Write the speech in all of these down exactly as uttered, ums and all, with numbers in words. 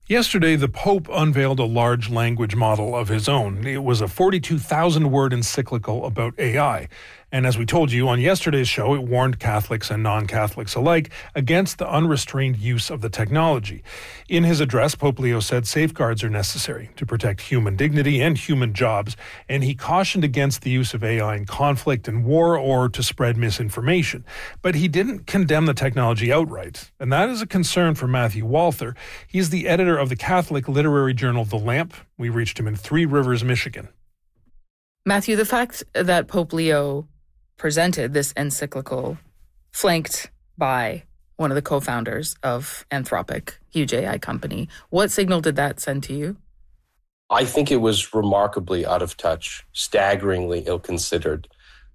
Yesterday, the Pope unveiled a large language model of his own. It was a forty-two thousand word encyclical about A I. And as we told you on yesterday's show, it warned Catholics and non-Catholics alike against the unrestrained use of the technology. In his address, Pope Leo said safeguards are necessary to protect human dignity and human jobs, and he cautioned against the use of A I in conflict and war or to spread misinformation. But he didn't condemn the technology outright, and that is a concern for Matthew Walther. He's the editor of the Catholic literary journal The Lamp. We reached him in Three Rivers, Michigan. Matthew, the fact that Pope Leo presented this encyclical flanked by one of the co-founders of Anthropic, huge A I company, what signal did that send to you? I think it was remarkably out of touch, staggeringly ill-considered.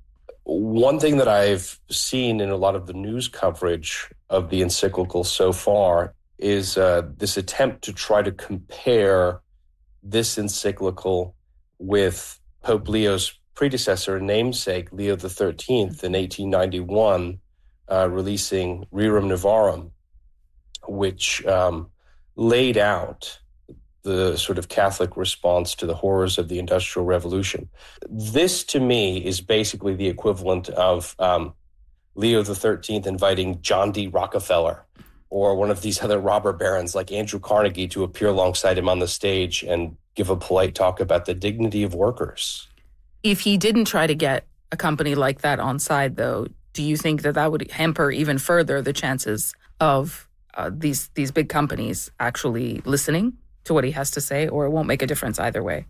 One thing that I've seen in a lot of the news coverage of the encyclical so far is uh, this attempt to try to compare this encyclical with Pope Leo's predecessor and namesake, Leo the thirteenth, in eighteen ninety-one, uh, releasing Rerum Novarum, which um, laid out the sort of Catholic response to the horrors of the Industrial Revolution. This, to me, is basically the equivalent of um, Leo the thirteenth inviting John D. Rockefeller or one of these other robber barons like Andrew Carnegie to appear alongside him on the stage and give a polite talk about the dignity of workers. If he didn't try to get a company like that on side, though, do you think that that would hamper even further the chances of uh, these these big companies actually listening to what he has to say, or it won't make a difference either way?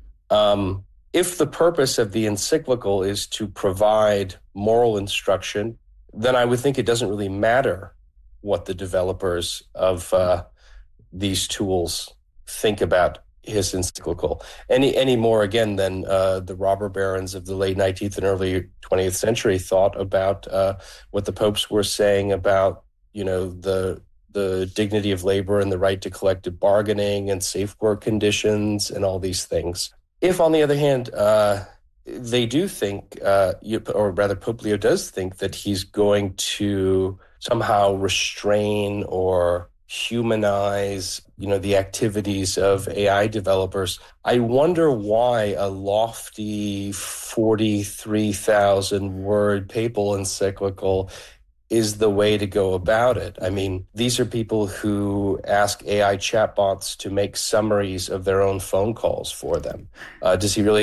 Um, if the purpose of the encyclical is to provide moral instruction, then I would think it doesn't really matter what the developers of uh, these tools think about his encyclical any any more again than uh, the robber barons of the late nineteenth and early twentieth century thought about uh, what the popes were saying about, you know, the the dignity of labor and the right to collective bargaining and safe work conditions and all these things. If, on the other hand, uh, they do think, uh, or rather Pope Leo does think that he's going to somehow restrain or humanize, you know, the activities of A I developers, I wonder why a lofty forty-three thousand word papal encyclical is the way to go about it. I mean, these are people who ask A I chatbots to make summaries of their own phone calls for them. Uh, does he really